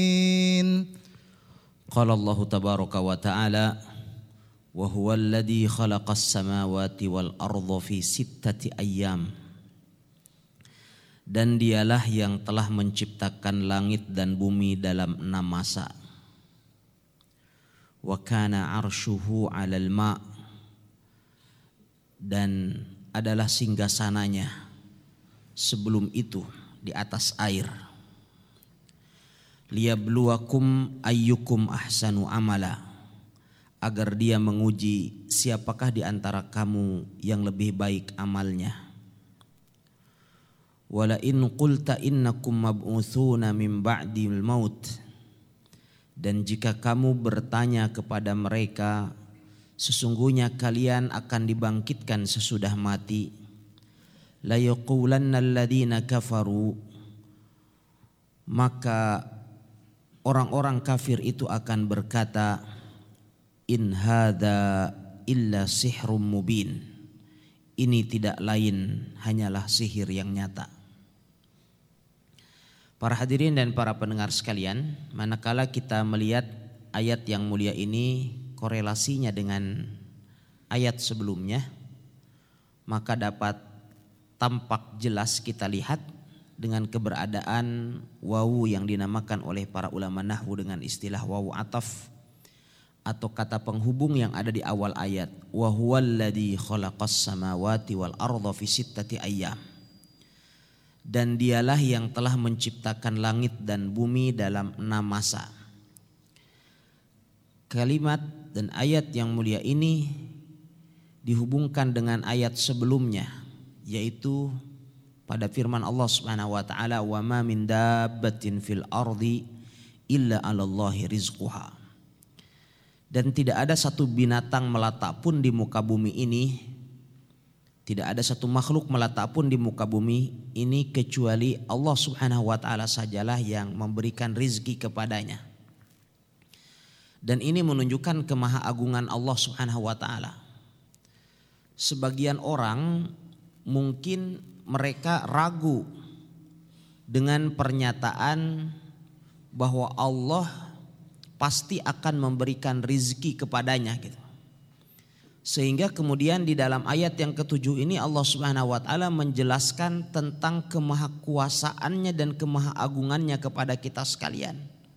Qala Allah tabaraka wa ta'ala wa huwa alladhi khalaqas samawati wal arda fi sittati ayyam. Dan dialah yang telah menciptakan langit dan bumi dalam 6 masa. Wa kana arshuhu 'alal ma', dan adalah singgasananya sebelum itu di atas air. Liyabluwakum ayyukum ahsanu amala, agar dia menguji siapakah di antara kamu yang lebih baik amalnya. Wala in qulta innakum mab'utsuna min ba'dil maut, dan jika kamu bertanya kepada mereka, sesungguhnya kalian akan dibangkitkan sesudah mati, la yaqulanna alladhina kafaru, maka orang-orang kafir itu akan berkata, in hadza illa sihrum mubin, ini tidak lain hanyalah sihir yang nyata. Para hadirin dan para pendengar sekalian, manakala kita melihat ayat yang mulia ini korelasinya dengan ayat sebelumnya, maka dapat tampak jelas kita lihat dengan keberadaan wawu yang dinamakan oleh para ulama nahwu dengan istilah wawu ataf atau kata penghubung yang ada di awal ayat, wa huwallazi khalaqas samawati wal arda fi sittati ayyam. Dan dialah yang telah menciptakan langit dan bumi dalam 6 masa. Kalimat dan ayat yang mulia ini dihubungkan dengan ayat sebelumnya, yaitu pada firman Allah Subhanahu wa taala, wa ma min dabbatin fil ardi illa 'alallahi rizquha. Dan tidak ada satu binatang melata pun di muka bumi ini, tidak ada satu makhluk melata pun di muka bumi ini kecuali Allah Subhanahu wa taala sajalah yang memberikan rizki kepadanya. Dan ini menunjukkan kemahaagungan Allah Subhanahu wa taala. Sebagian orang mungkin mereka ragu dengan pernyataan bahwa Allah pasti akan memberikan rizki kepadanya gitu. Sehingga kemudian di dalam ayat yang ke-7 ini Allah Subhanahu wa taala menjelaskan tentang kemahakuasaannya dan kemahaagungannya kepada kita sekalian.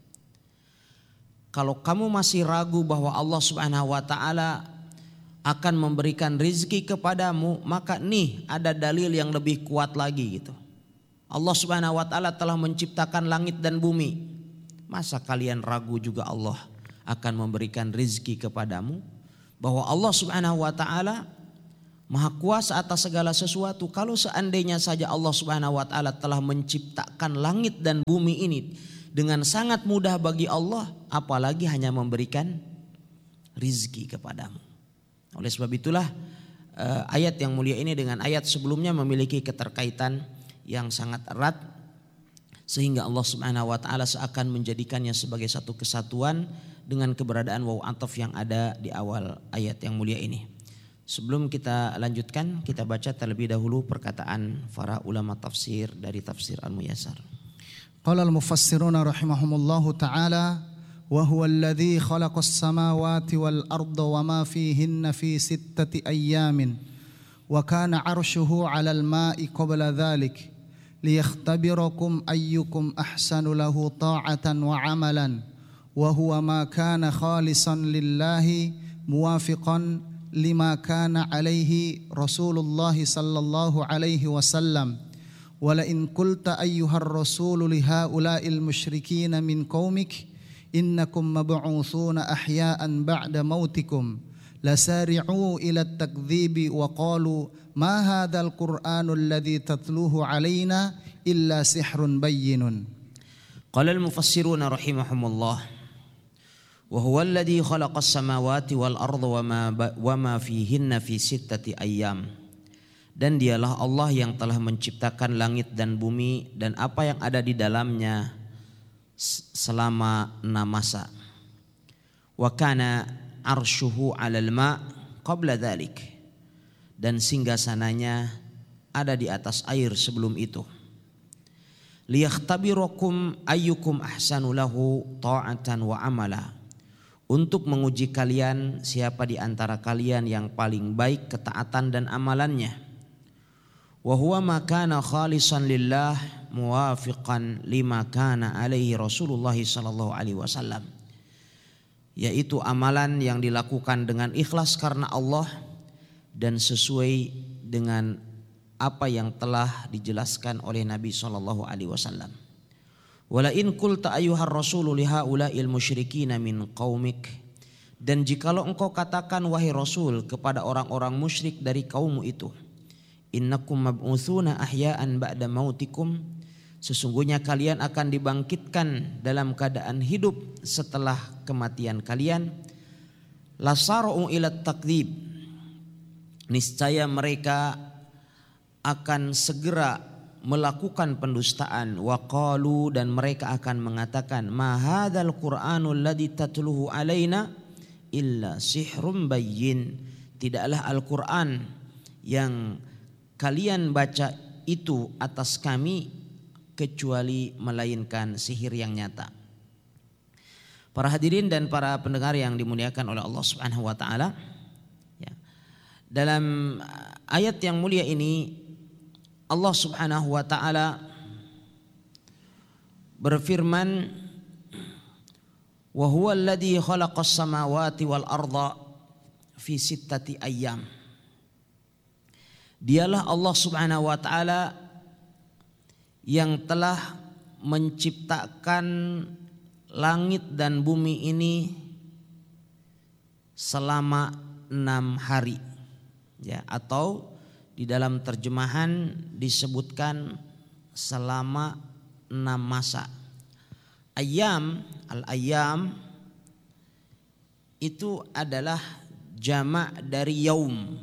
Kalau kamu masih ragu bahwa Allah Subhanahu wa taala akan memberikan rizki kepadamu, maka nih ada dalil yang lebih kuat lagi gitu. Allah Subhanahu wa taala telah menciptakan langit dan bumi. Masa kalian ragu juga Allah akan memberikan rizki kepadamu? Bahwa Allah Subhanahu wa taala Maha kuasa atas segala sesuatu. Kalau seandainya saja Allah Subhanahu wa taala telah menciptakan langit dan bumi ini dengan sangat mudah bagi Allah, apalagi hanya memberikan rizki kepadamu. Oleh sebab itulah ayat yang mulia ini dengan ayat sebelumnya memiliki keterkaitan yang sangat erat, sehingga Allah Subhanahu wa taala seakan menjadikannya sebagai satu kesatuan dengan keberadaan wawu ataf yang ada di awal ayat yang mulia ini. Sebelum kita lanjutkan, kita baca terlebih dahulu perkataan para ulama tafsir dari tafsir Al-Muyassar. Qala al-mufassiruna rahimahumullahu ta'ala, wa huwa alladhi khalaqas samawati wal arda wa ma fihinna fi 6 ayyamin wa kana 'arshuhu 'alal ma'i qabla dhalik liyakhtabirakum ayyukum ahsanu lahu ta'atan wa 'amalan wa huwa ma kana khalisan lillahi muwafiqan lima kana alaihi Rasulullah sallallahu alaihi wasallam wa la in qulta ayyuhar rasul li haula'il musyrikin min qaumik innakum mab'utsuna ahya'an ba'da mautikum lasari'u ila at-takdzibi wa qalu ma hadzal qur'anu alladhi tatluhu alaina illa sihrun bayyinun. Qala al-mufassiruna rahimahumullah, wa huwa alladhi khalaqas samawati wal arda wa ma fihinna fi 6 ayyam. Dan dialah Allah yang telah menciptakan langit dan bumi dan apa yang ada di dalamnya selama 6 masa. Wa kana arshuhu 'alal ma' qabla dhalik. Dan singgasananya ada di atas air sebelum itu. Liyakhtabirakum ayyukum ahsanu lahu ta'atan wa amala. Untuk menguji kalian siapa di antara kalian yang paling baik ketaatan dan amalannya. Wa huwa ma kana khalisan lillah muwafiqan lima kana alaihi Rasulullah sallallahu alaihi wasallam. Yaitu amalan yang dilakukan dengan ikhlas karena Allah dan sesuai dengan apa yang telah dijelaskan oleh Nabi sallallahu alaihi wasallam. Wala in qulta ayyuhar rasulu li haula'il musyrikin min qaumik. Dan jikalau engkau katakan wahai Rasul kepada orang-orang musyrik dari kaummu itu, innakum mab'utsuna ahya'an ba'da mautikum, sesungguhnya kalian akan dibangkitkan dalam keadaan hidup setelah kematian kalian. Lasara'u ila takdzib, niscaya mereka akan segera melakukan pendustaan. Waqalu, dan mereka akan mengatakan, ma hadzal qur'anul ladzi tatluhu alaina illa sihrun bayyin. Tidaklah Al-Qur'an yang kalian baca itu atas kami kecuali melainkan sihir yang nyata. Para hadirin dan para pendengar yang dimuliakan oleh Allah Subhanahu wa taala, ya. Dalam ayat yang mulia ini Allah Subhanahu wa taala berfirman, wa huwal ladzi khalaqas samawati wal arda fi sittati ayyam. Dialah Allah Subhanahu wa taala yang telah menciptakan langit dan bumi ini selama 6 hari, ya, atau di dalam terjemahan disebutkan selama 6 masa. Ayyam, al-ayyam itu adalah jamak dari yaum,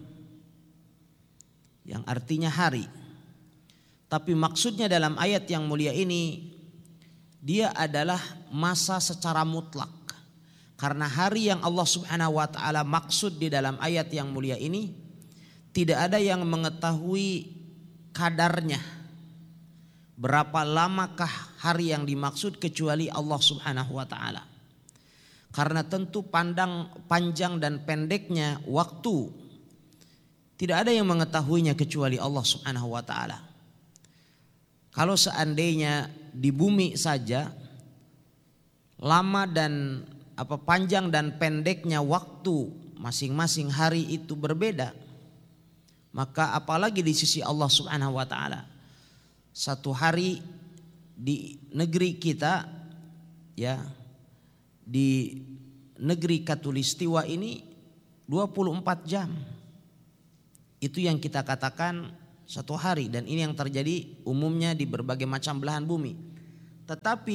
yang artinya hari. Tapi maksudnya dalam ayat yang mulia ini, dia adalah masa secara mutlak. Karena hari yang Allah Subhanahu wa taala maksud di dalam ayat yang mulia ini, tidak ada yang mengetahui kadarnya. Berapa lamakah hari yang dimaksud kecuali Allah Subhanahu wa taala. Karena tentu panjang dan pendeknya waktu, tidak ada yang mengetahuinya kecuali Allah Subhanahu wa taala. Kalau seandainya di bumi saja lama dan panjang dan pendeknya waktu masing-masing hari itu berbeda, maka apalagi di sisi Allah Subhanahu wa taala. Satu hari di negeri kita, ya, di negeri Katulistiwa ini 24 jam. Itu yang kita katakan satu hari, dan ini yang terjadi umumnya di berbagai macam belahan bumi. Tetapi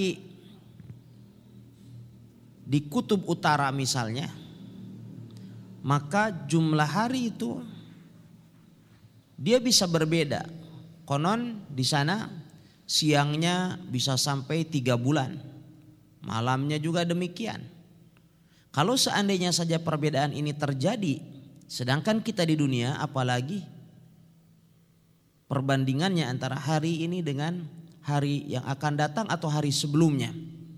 di kutub utara misalnya, maka jumlah hari itu dia bisa berbeda. Konon di sana siangnya bisa sampai 3 bulan, malamnya juga demikian. Kalau seandainya saja perbedaan ini terjadi, sedangkan kita di dunia, apalagi perbandingannya antara hari ini dengan hari yang akan datang atau hari sebelumnya.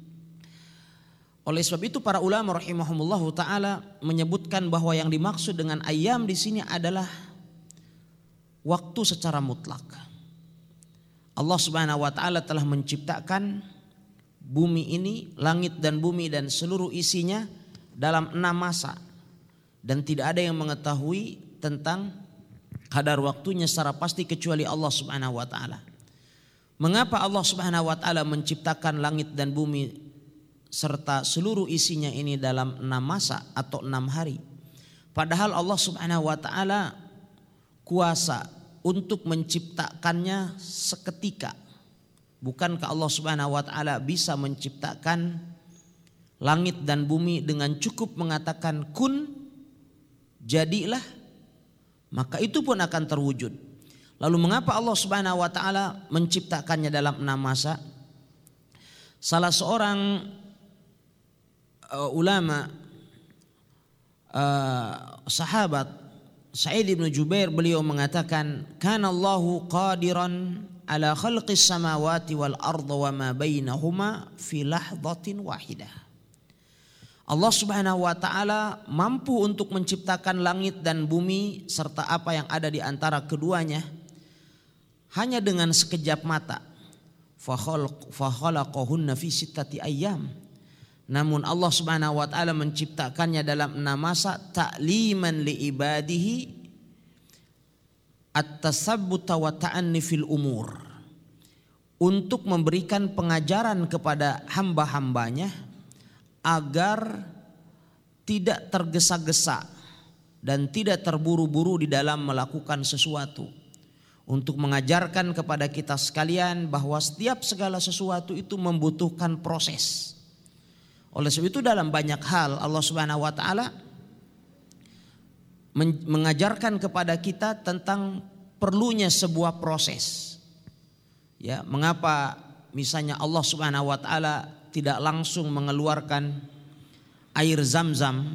Oleh sebab itu para ulama rahimahumullahu taala menyebutkan bahwa yang dimaksud dengan ayyam di sini adalah waktu secara mutlak. Allah Subhanahu wa taala telah menciptakan bumi ini, langit dan bumi dan seluruh isinya dalam 6 masa, dan tidak ada yang mengetahui tentang kadar waktunya secara pasti kecuali Allah Subhanahu wa taala. Mengapa Allah Subhanahu wa taala menciptakan langit dan bumi serta seluruh isinya ini dalam 6 masa atau 6 hari? Padahal Allah Subhanahu wa taala kuasa untuk menciptakannya seketika. Bukankah Allah Subhanahu wa taala bisa menciptakan langit dan bumi dengan cukup mengatakan kun, jadilah, maka itu pun akan terwujud. Lalu mengapa Allah Subhanahu wa taala menciptakannya dalam 6 masa? Salah seorang ulama sahabat Sa'id bin Jubair, beliau mengatakan, kana Allahu qadiran ala khalqis samawati wal arda wa ma bainahuma fi lahdhatin wahidah. Allah Subhanahu wa taala mampu untuk menciptakan langit dan bumi serta apa yang ada di antara keduanya hanya dengan sekejap mata. Fa khalaqahunna fi sittati ayyam. Namun Allah Subhanahu wa taala menciptakannya dalam 6 masa ta'liman li ibadihi at-tasabbuta wa ta'anni fil umur. Untuk memberikan pengajaran kepada hamba-hambanya agar tidak tergesa-gesa dan tidak terburu-buru di dalam melakukan sesuatu. Untuk mengajarkan kepada kita sekalian bahwa setiap segala sesuatu itu membutuhkan proses. Oleh sebab itu dalam banyak hal Allah Subhanahu wa taala mengajarkan kepada kita tentang perlunya sebuah proses. Ya, mengapa misalnya Allah Subhanahu wa taala tidak langsung mengeluarkan air Zam-Zam?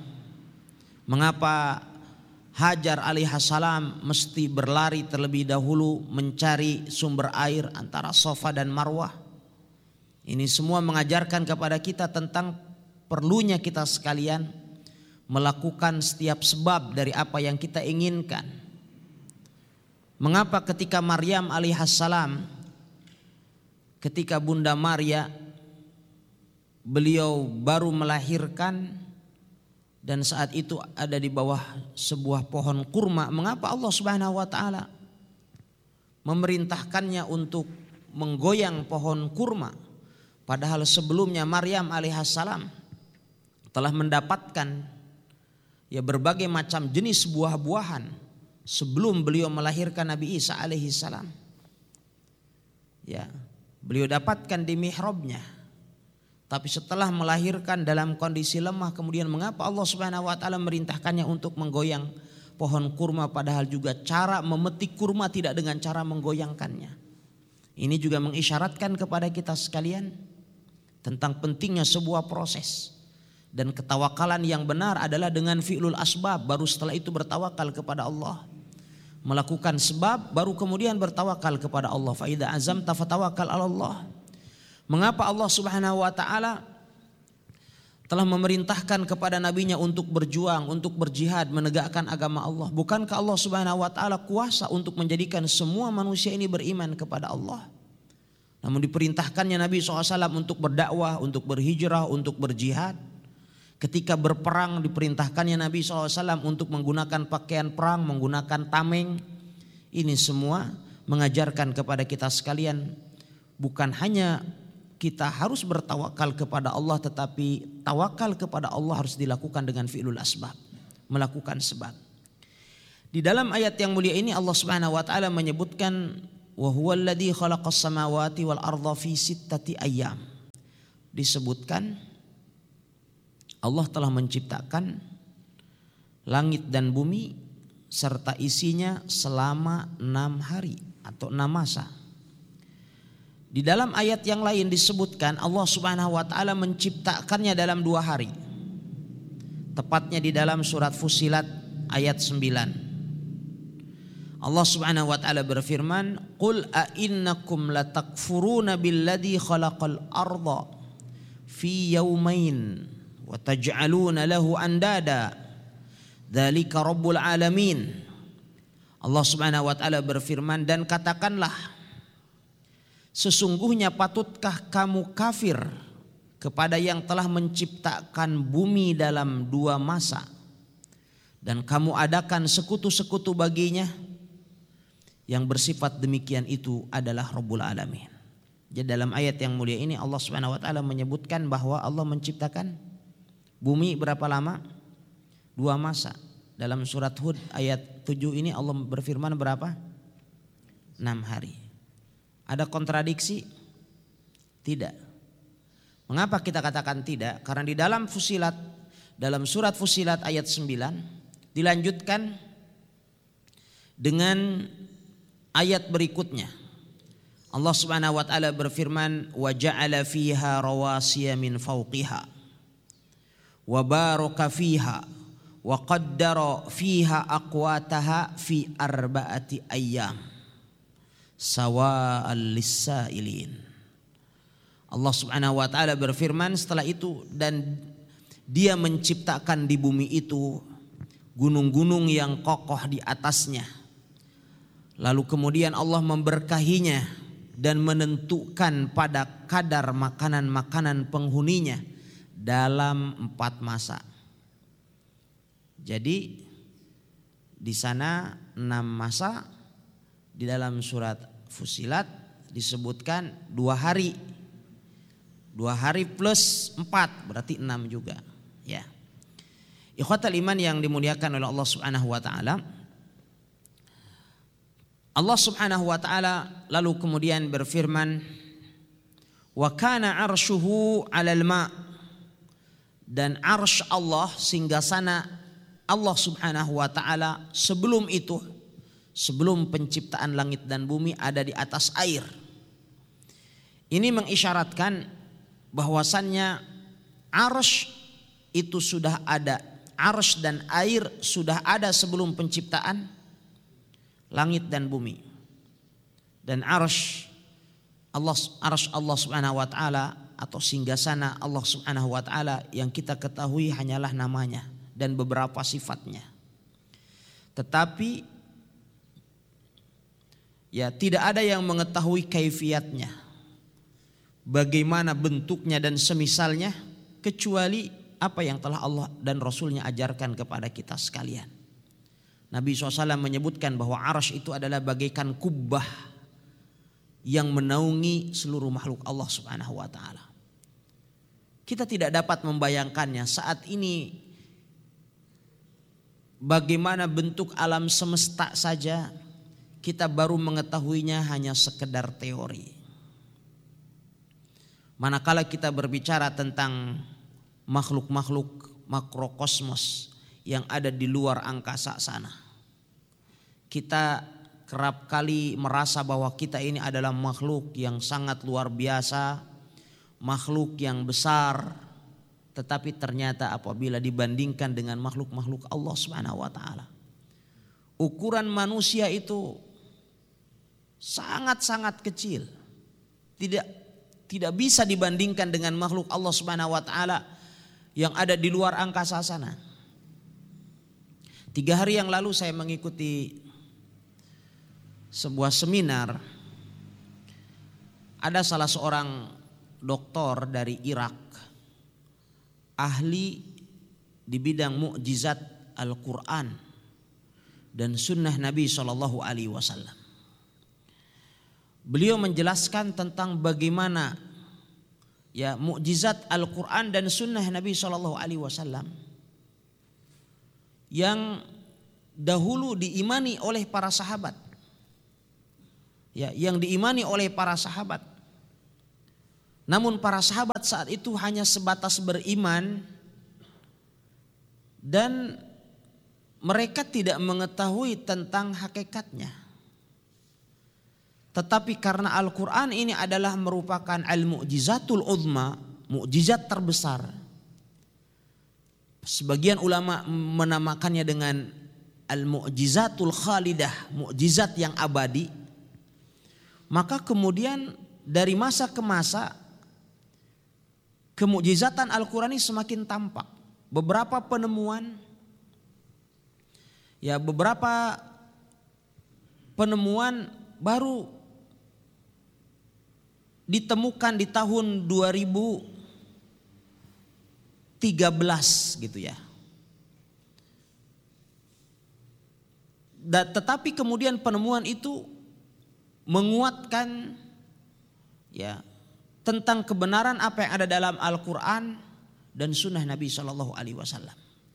Mengapa Hajar alaihissalam mesti berlari terlebih dahulu mencari sumber air antara Safa dan Marwah? Ini semua mengajarkan kepada kita tentang perlunya kita sekalian melakukan setiap sebab dari apa yang kita inginkan. Mengapa ketika Maryam alaihissalam, ketika Bunda Maria, beliau baru melahirkan dan saat itu ada di bawah sebuah pohon kurma, mengapa Allah Subhanahu wa taala memerintahkannya untuk menggoyang pohon kurma, padahal sebelumnya Maryam alaihissalam telah mendapatkan berbagai macam jenis buah-buahan sebelum beliau melahirkan Nabi Isa alaihissalam. Ya, beliau dapatkan di mihrabnya. Tapi setelah melahirkan dalam kondisi lemah, kemudian mengapa Allah Subhanahu wa taala merintahkannya untuk menggoyang pohon kurma, padahal juga cara memetik kurma tidak dengan cara menggoyangkannya. Ini juga mengisyaratkan kepada kita sekalian tentang pentingnya sebuah proses. Dan ketawakalan yang benar adalah dengan fi'lul asbab, baru setelah itu bertawakal kepada Allah. Melakukan sebab baru kemudian bertawakal kepada Allah. Fa idza azamta fatawakkal 'ala Allah. Mengapa Allah Subhanahu wa taala telah memerintahkan kepada nabinya untuk berjuang, untuk berjihad, menegakkan agama Allah? Bukankah Allah Subhanahu wa taala kuasa untuk menjadikan semua manusia ini beriman kepada Allah? Namun diperintahkannya Nabi SAW untuk berdakwah, untuk berhijrah, untuk berjihad. Ketika berperang diperintahkannya Nabi SAW untuk menggunakan pakaian perang, menggunakan tameng. Ini semua mengajarkan kepada kita sekalian, bukan hanya kita harus bertawakal kepada Allah, tetapi tawakal kepada Allah harus dilakukan dengan fi'lul asbab, melakukan sebab. Di dalam ayat yang mulia ini Allah Subhanahu wa taala menyebutkan wa huwal ladzi khalaqas samawati wal arda fi sittati ayyam. Disebutkan Allah telah menciptakan langit dan bumi serta isinya selama 6 hari atau 6 masa. Di dalam ayat yang lain disebutkan Allah Subhanahu wa taala menciptakannya dalam 2 hari. Tepatnya di dalam surat Fussilat ayat 9. Allah Subhanahu wa taala berfirman, "Qul a innakum latakfuruna billadzi khalaqal arda fi yawmain wa taj'aluna lahu andada dzalika rabbul alamin." Allah Subhanahu wa taala berfirman, dan katakanlah, sesungguhnya patutkah kamu kafir kepada yang telah menciptakan bumi dalam 2 masa dan kamu adakan sekutu-sekutu baginya? Yang bersifat demikian itu adalah Rabbul Alamin. Jadi dalam ayat yang mulia ini Allah Subhanahu wa taala menyebutkan bahwa Allah menciptakan bumi berapa lama? 2 masa. Dalam surat Hud ayat 7 ini Allah berfirman berapa? 6 hari. Ada kontradiksi? Tidak. Mengapa kita katakan tidak? Karena di dalam Fussilat, dalam surat Fussilat ayat 9 dilanjutkan dengan ayat berikutnya. Allah Subhanahu wa taala berfirman, "Wa ja'ala fiha rawasiya min fawqiha wa baraka fiha wa qaddara fiha aqwataha fi arba'ati ayyam." sawa'al lis-sa'ilin. Allah Subhanahu wa taala berfirman setelah itu, dan Dia menciptakan di bumi itu gunung-gunung yang kokoh di atasnya. Lalu kemudian Allah memberkahinya dan menentukan pada kadar makanan-makanan penghuninya dalam 4 masa. Jadi di sana 6 masa, di dalam surat Fussilat disebutkan 2 hari. 2 hari plus 4 berarti 6 juga, ya. Ikhwatal iman yang dimuliakan oleh Allah Subhanahu wa taala. Allah Subhanahu wa taala lalu kemudian berfirman, wa kana 'arshuhu 'alal ma', dan arsy Allah, singgasana Allah Subhanahu wa taala sebelum itu, sebelum penciptaan langit dan bumi, ada di atas air. Ini mengisyaratkan bahwasannya arsy itu sudah ada, arsy dan air sudah ada sebelum penciptaan langit dan bumi. Dan arsy Allah Subhanahu wa taala atau singgasana Allah Subhanahu wa taala yang kita ketahui hanyalah namanya dan beberapa sifatnya. Tetapi ya tidak ada yang mengetahui kaifiatnya, bagaimana bentuknya dan semisalnya, kecuali apa yang telah Allah dan Rasulnya ajarkan kepada kita sekalian. Nabi SAW menyebutkan bahwa arsy itu adalah bagaikan kubbah yang menaungi seluruh makhluk Allah Subhanahu wa taala. Kita tidak dapat membayangkannya saat ini, bagaimana bentuk alam semesta saja kita baru mengetahuinya hanya sekedar teori. Manakala kita berbicara tentang makhluk-makhluk makrokosmos yang ada di luar angkasa sana, kita kerap kali merasa bahwa kita ini adalah makhluk yang sangat luar biasa, makhluk yang besar. Tetapi ternyata apabila dibandingkan dengan makhluk-makhluk Allah Subhanahu wa taala, ukuran manusia itu sangat-sangat kecil. Tidak bisa dibandingkan dengan makhluk Allah Subhanahu wa taala yang ada di luar angkasa sana. 3 hari yang lalu saya mengikuti sebuah seminar. Ada salah seorang doktor dari Irak, ahli di bidang mukjizat Al-Quran dan sunnah Nabi SAW. Beliau menjelaskan tentang bagaimana ya mukjizat Al-Quran dan sunnah Nabi SAW yang dahulu diimani oleh para sahabat. Ya, yang diimani oleh para sahabat. Namun para sahabat saat itu hanya sebatas beriman dan mereka tidak mengetahui tentang hakikatnya. Tetapi karena Al-Quran ini adalah merupakan al-mu'jizatul uzma, mukjizat terbesar. Sebagian ulama menamakannya dengan al-mu'jizatul khalidah, mukjizat yang abadi. Maka kemudian dari masa ke masa kemukjizatan Al-Quran ini semakin tampak. Beberapa penemuan baru ditemukan di tahun 2013 gitu ya. Tetapi kemudian penemuan itu menguatkan ya tentang kebenaran apa yang ada dalam Al-Quran dan sunnah Nabi SAW.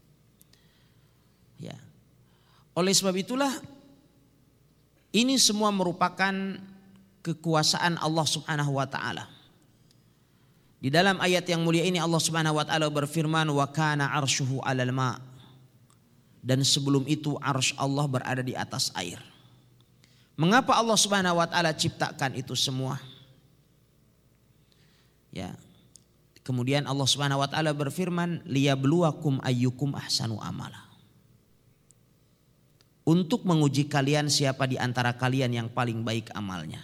Ya, oleh sebab itulah ini semua merupakan kekuasaan Allah Subhanahu wa taala. Di dalam ayat yang mulia ini Allah Subhanahu wa taala berfirman, wa kana 'arshuhu 'alal ma', dan sebelum itu arsy Allah berada di atas air. Mengapa Allah Subhanahu wa taala ciptakan itu semua? Ya. Kemudian Allah Subhanahu wa taala berfirman, liyabluwakum ayyukum ahsanu amala. untuk menguji kalian siapa di antara kalian yang paling baik amalnya.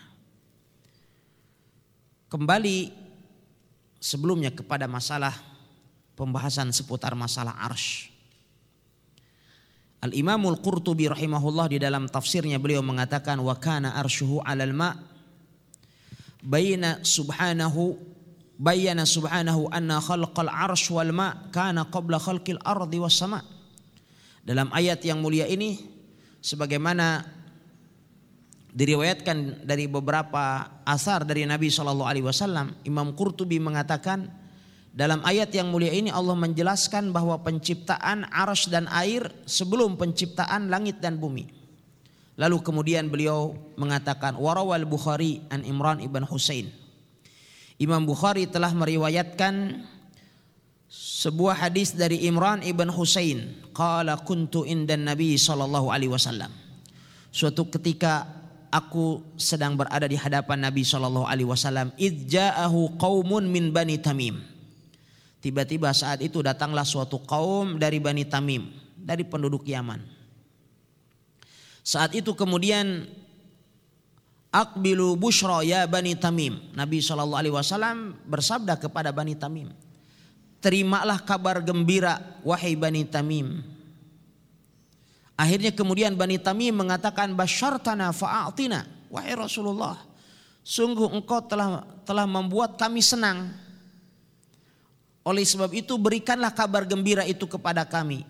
Kembali sebelumnya kepada masalah pembahasan seputar masalah arsy. Al-Imamul Qurtubi rahimahullah di dalam tafsirnya beliau mengatakan wa kana arsyuhu 'alal ma' bayyana subhanahu anna khalqal arsy wal ma' kana qabla khalqil ardi was sama'. Dalam ayat yang mulia ini sebagaimana diriwayatkan dari beberapa asar dari Nabi SAW, Imam Qurtubi mengatakan dalam ayat yang mulia ini Allah menjelaskan bahwa penciptaan arsy dan air sebelum penciptaan langit dan bumi. Lalu kemudian beliau mengatakan warawal Bukhari an Imran ibn Husain. Imam Bukhari telah meriwayatkan sebuah hadis dari Imran ibn Husain. Qala kuntu indan Nabi sallallahu alaihi wasallam. Suatu ketika aku sedang berada di hadapan Nabi sallallahu alaihi wasallam, idz ja'ahu qaumun min Bani Tamim. Tiba-tiba saat itu datanglah suatu kaum dari Bani Tamim, dari penduduk Yaman. Saat itu kemudian aqbilu busyra ya Bani Tamim. Nabi sallallahu alaihi wasallam bersabda kepada Bani Tamim, terimalah kabar gembira wahai Bani Tamim. Akhirnya kemudian Bani Tamim mengatakan basyartana fa'atina, wahai Rasulullah, sungguh engkau telah membuat kami senang. Oleh sebab itu berikanlah kabar gembira itu kepada kami.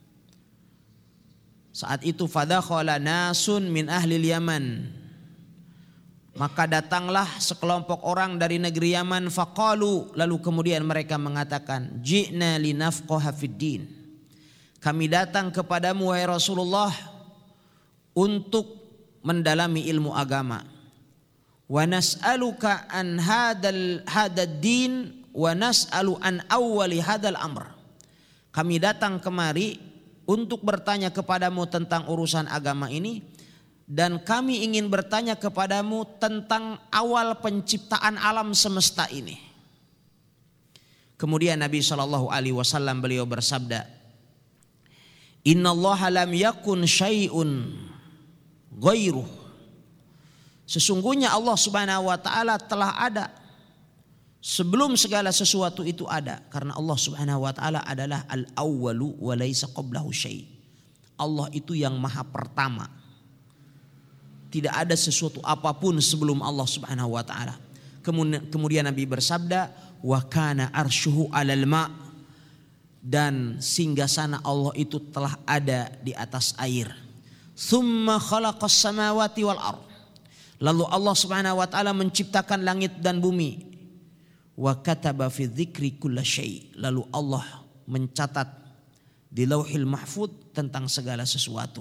Saat itu fadakhala nasun min ahli Yaman. Maka datanglah sekelompok orang dari negeri Yaman faqalu, lalu kemudian mereka mengatakan ji'na linafqaha fid din. Kami datang kepadamu wahai Rasulullah untuk mendalami ilmu agama. Wa nas'aluka an hadad din wa nas'alu an awwali hadal amr. Kami datang kemari untuk bertanya kepadamu tentang urusan agama ini, dan kami ingin bertanya kepadamu tentang awal penciptaan alam semesta ini. Kemudian Nabi SAW beliau bersabda, innallaha lam yakun syai'un ghairuh. Sesungguhnya Allah Subhanahu wa taala telah ada sebelum segala sesuatu itu ada, karena Allah Subhanahu wa taala adalah al-awwalu wa laisa qablahu syai'. Allah itu yang maha pertama. Tidak ada sesuatu apapun sebelum Allah Subhanahu wa taala. Kemudian Nabi bersabda, wa kana arsyuhu 'alal ma', dan singgasana Allah itu telah ada di atas air. Tsumma khalaqas samawati wal ard. Lalu Allah Subhanahu wa taala menciptakan langit dan bumi. Wa kataba fi dzikri kulla syai'. Lalu Allah mencatat di Lauhil Mahfuz tentang segala sesuatu.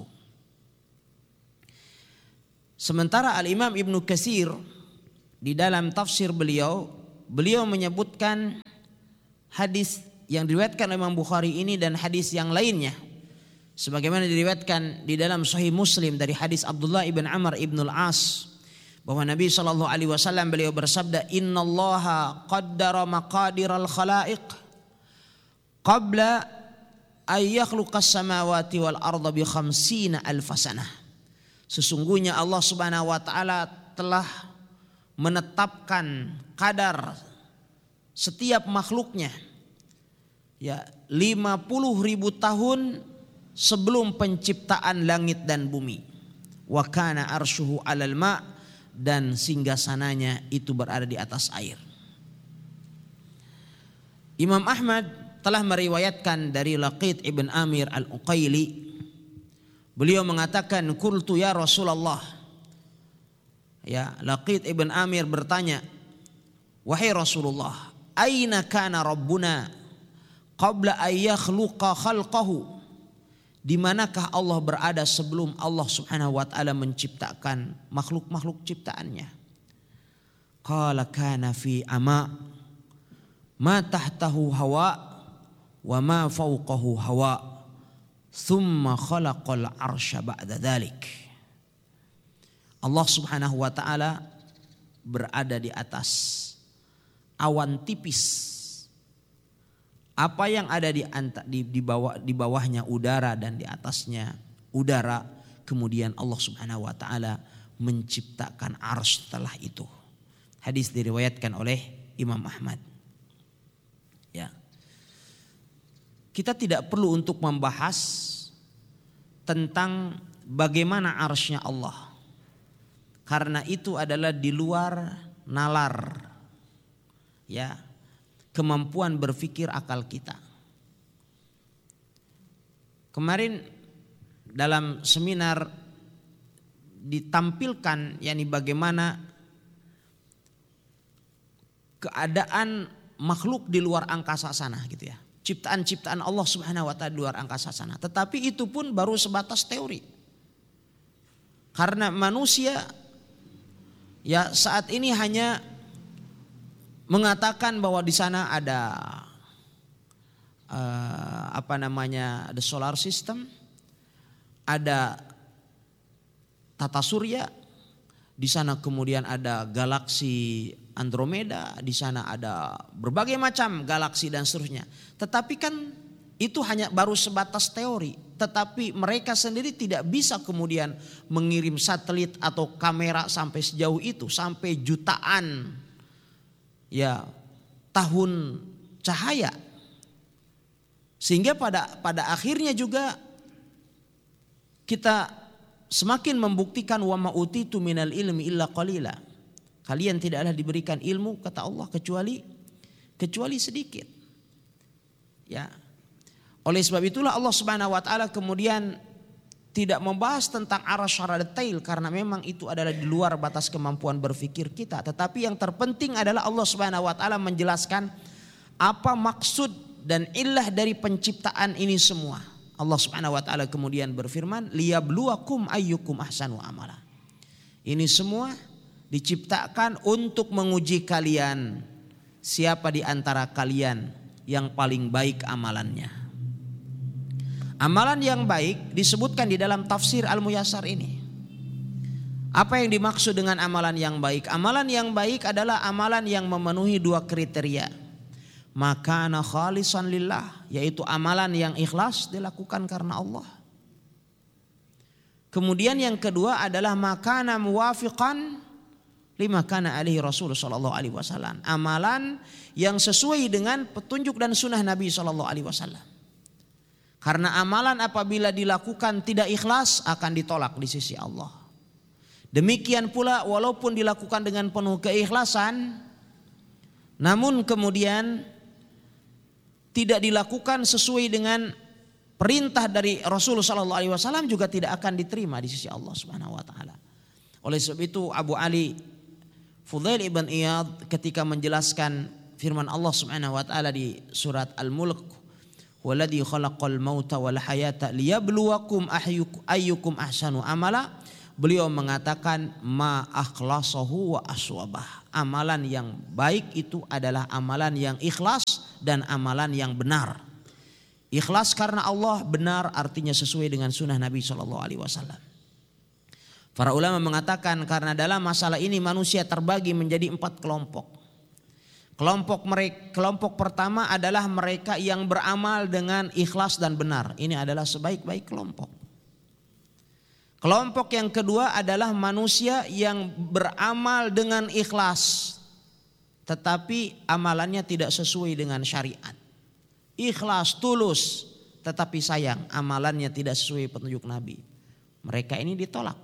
Sementara Al-Imam Ibnu Katsir di dalam tafsir beliau menyebutkan hadis yang diriwayatkan oleh Imam Bukhari ini dan hadis yang lainnya sebagaimana diriwayatkan di dalam Sahih Muslim dari hadis Abdullah ibn Amr ibn al-As, bahwa Nabi SAW beliau bersabda, innallaha qaddara maqadiral khalaiq qabla ay yakhluqas samawati wal arda bi 50,000 sanah. Sesungguhnya Allah Subhanahu wa taala telah menetapkan kadar setiap makhluknya 50.000 tahun sebelum penciptaan langit dan bumi. Wa kana arsyuhu 'alal ma', dan singgasananya itu berada di atas air. Imam Ahmad telah meriwayatkan dari Laqit ibn Amir al-Uqaili, beliau mengatakan qultu ya Rasulullah. Laqit ibn Amir bertanya, wahai Rasulullah, aina kana rabbuna qabla ay yakhluqa khalqahu? Di manakah Allah berada sebelum Allah Subhanahu wa taala menciptakan makhluk-makhluk ciptaannya? Qala kana fi ama ma tahtahu hawa wa ma fawqahu hawa thumma khalaqal arsya ba'da dzalik. Allah Subhanahu wa taala berada di atas awan tipis. Apa yang ada di bawahnya udara dan di atasnya udara. kemudian Allah Subhanahu wa taala menciptakan arsy setelah itu. Hadis diriwayatkan oleh Imam Ahmad. Ya. Kita tidak perlu untuk membahas tentang bagaimana arsy-Nya Allah. Karena itu adalah di luar nalar, ya, kemampuan berpikir akal kita. Kemarin dalam seminar ditampilkan yakni bagaimana keadaan makhluk di luar angkasa sana gitu ya. Ciptaan-ciptaan Allah Subhanahu wa taala di luar angkasa sana. Tetapi itu pun baru sebatas teori. Karena manusia ya saat ini hanya mengatakan bahwa di sana ada ada solar system, ada tata surya, di sana kemudian ada galaksi Andromeda, di sana ada berbagai macam galaksi dan seterusnya. Tetapi kan itu hanya baru sebatas teori, tetapi mereka sendiri tidak bisa kemudian mengirim satelit atau kamera sampai sejauh itu, sampai jutaan ya tahun cahaya. Sehingga pada akhirnya juga kita semakin membuktikan wa ma utitu minal ilmi illa qalila. Kalian tidaklah diberikan ilmu kata Allah kecuali sedikit. Ya. Oleh sebab itulah Allah Subhanahu wa taala kemudian tidak membahas tentang arsy secara detail karena memang itu adalah di luar batas kemampuan berpikir kita. Tetapi yang terpenting adalah Allah Subhanahu wa taala menjelaskan apa maksud dan illah dari penciptaan ini semua. Allah Subhanahu wa taala kemudian berfirman, liyabluwakum ayyukum ahsanu amala. Ini semua diciptakan untuk menguji kalian, siapa di antara kalian yang paling baik amalannya. Amalan yang baik disebutkan di dalam tafsir Al-Muyassar ini. Apa yang dimaksud dengan amalan yang baik? Amalan yang baik adalah amalan yang memenuhi dua kriteria. Makana khalisan lillah, yaitu amalan yang ikhlas dilakukan karena Allah. Kemudian yang kedua adalah makana muwafiqan lima kana alaihi Rasul sallallahu alaihi wasallam, amalan yang sesuai dengan petunjuk dan sunnah Nabi sallallahu alaihi wasallam. Karena amalan apabila dilakukan tidak ikhlas akan ditolak di sisi Allah. Demikian pula walaupun dilakukan dengan penuh keikhlasan, namun kemudian tidak dilakukan sesuai dengan perintah dari Rasul sallallahu alaihi wasallam juga tidak akan diterima di sisi Allah Subhanahu wa taala. Oleh sebab itu Abu Ali Fudail ibn Iyad ketika menjelaskan firman Allah Subhanahu wa taala di surat Al-Mulk, "Walladzi khalaqal mauta wal hayata liyabluwakum ayyukum ahsanu amala." Beliau mengatakan ma akhlasahu wa aswabah. Amalan yang baik itu adalah amalan yang ikhlas dan amalan yang benar. Ikhlas karena Allah, benar artinya sesuai dengan sunnah Nabi SAW. Para ulama mengatakan karena dalam masalah ini manusia terbagi menjadi 4 kelompok. Kelompok pertama adalah mereka yang beramal dengan ikhlas dan benar. Ini adalah sebaik-baik kelompok. Kelompok yang kedua adalah manusia yang beramal dengan ikhlas, tetapi amalannya tidak sesuai dengan syariat. Ikhlas, tulus, tetapi sayang amalannya tidak sesuai petunjuk Nabi. Mereka ini ditolak.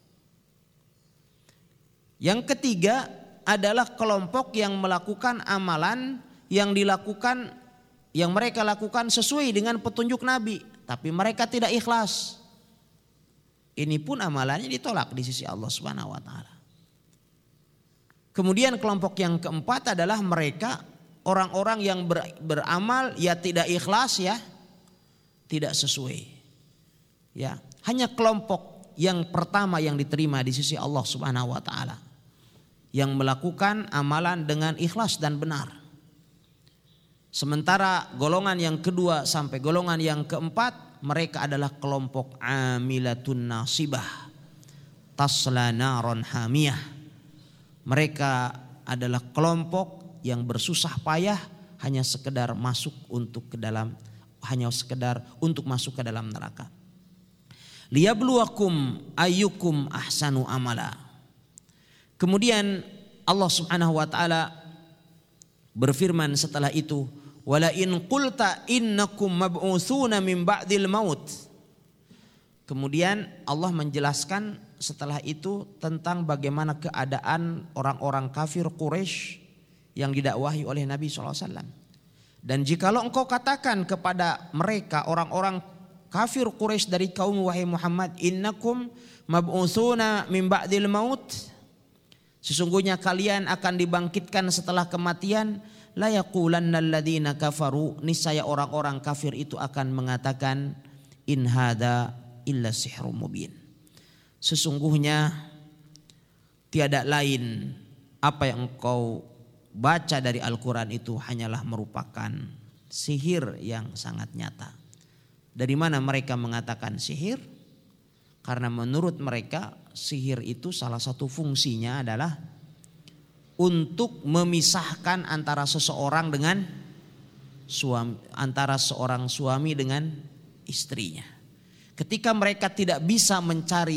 Yang ketiga adalah kelompok yang melakukan amalan yang mereka lakukan sesuai dengan petunjuk Nabi, tapi mereka tidak ikhlas. Ini pun amalannya ditolak di sisi Allah Subhanahu wa taala. Kemudian kelompok yang keempat adalah mereka orang-orang yang beramal ya tidak ikhlas ya, tidak sesuai. Ya, hanya kelompok yang pertama yang diterima di sisi Allah Subhanahu wa taala. Yang melakukan amalan dengan ikhlas dan benar. Sementara golongan yang kedua sampai golongan yang keempat mereka adalah kelompok amilatun nasibah tasla naron hamiyah. Mereka adalah kelompok yang bersusah payah hanya sekedar masuk untuk ke dalam neraka. liyabluwakum ayyukum ahsanu amala. Kemudian Allah Subhanahu wa taala berfirman setelah itu, wala in qulta innakum mab'utsuna min ba'dil maut. Kemudian Allah menjelaskan setelah itu tentang bagaimana keadaan orang-orang kafir Quraisy yang didakwahi oleh Nabi SAW. Dan jikalau engkau katakan kepada mereka orang-orang kafir Quraisy dari kaum wahai Muhammad, innakum mab'utsuna min ba'dil maut, sesungguhnya kalian akan dibangkitkan setelah kematian, la yaqulanna alladziina kafaru, niscaya orang-orang kafir itu akan mengatakan, in hadza illa sihrum mubin, sesungguhnya tiada lain apa yang engkau baca dari Al-Quran itu hanyalah merupakan sihir yang sangat nyata. Dari mana mereka mengatakan sihir? Karena menurut mereka sihir itu salah satu fungsinya adalah untuk memisahkan antara seseorang dengan suami, antara seorang suami dengan istrinya. Ketika mereka tidak bisa mencari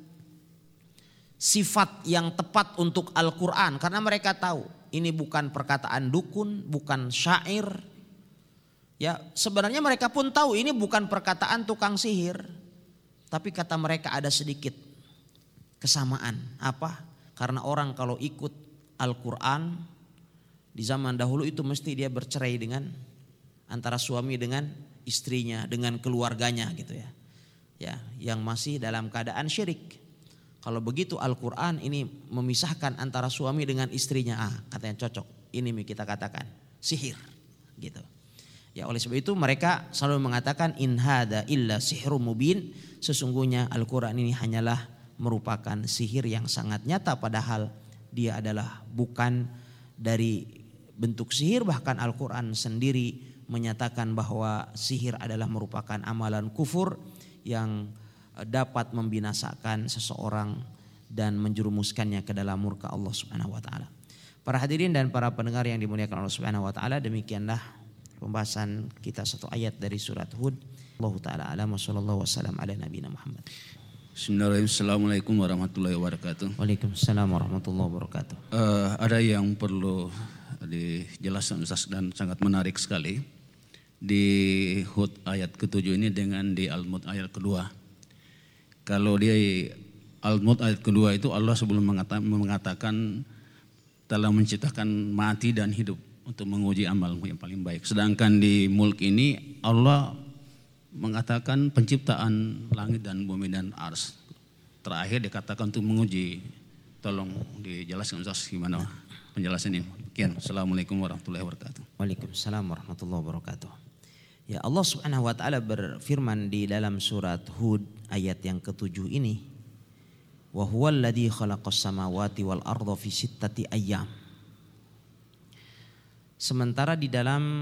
sifat yang tepat untuk Al-Quran, karena mereka tahu ini bukan perkataan dukun, bukan syair. Ya, sebenarnya mereka pun tahu ini bukan perkataan tukang sihir. Tapi kata mereka ada sedikit kesamaan. Apa? Karena orang kalau ikut Al-Quran di zaman dahulu itu mesti dia bercerai dengan antara suami dengan istrinya, dengan keluarganya gitu ya. Ya, yang masih dalam keadaan syirik. Kalau begitu Al-Quran ini memisahkan antara suami dengan istrinya, katanya cocok. Ini kita katakan sihir gitu. Ya, oleh sebab itu mereka selalu mengatakan in hadza illa sihrum mubin, sesungguhnya Al-Quran ini hanyalah merupakan sihir yang sangat nyata, padahal dia adalah bukan dari bentuk sihir. Bahkan Al-Quran sendiri menyatakan bahwa sihir adalah merupakan amalan kufur yang dapat membinasakan seseorang dan menjerumuskannya ke dalam murka Allah Subhanahu wa taala. Para hadirin dan para pendengar yang dimuliakan Allah Subhanahu wa taala, demikianlah pembahasan kita satu ayat dari surat Hud. Allah taala alam, sallallahu wasallam ala nabiyina Muhammad. Bismillahirrahmanirrahim. Assalamualaikum warahmatullahi wabarakatuh. Waalaikumsalam warahmatullahi wabarakatuh. Ada yang perlu dijelaskan Ustaz dan sangat menarik sekali di Hud ayat ke-7 ini dengan di Al-Mulk ayat kedua. Kalau di Al-Mulk ayat kedua itu Allah sebelum mengatakan telah menciptakan mati dan hidup untuk menguji amalmu yang paling baik. Sedangkan di Mulk ini Allah mengatakan penciptaan langit dan bumi dan ars. Terakhir dikatakan untuk menguji. Tolong dijelaskan Ustaz gimana penjelasannya. Sekian. Assalamualaikum warahmatullahi wabarakatuh. Waalaikumsalam warahmatullahi wabarakatuh. Ya, Allah Subhanahu wa taala berfirman di dalam surat Hud ayat yang ke-7 ini, wa huwal ladzi khalaqas samawati wal arda fi sittati ayyam. Sementara di dalam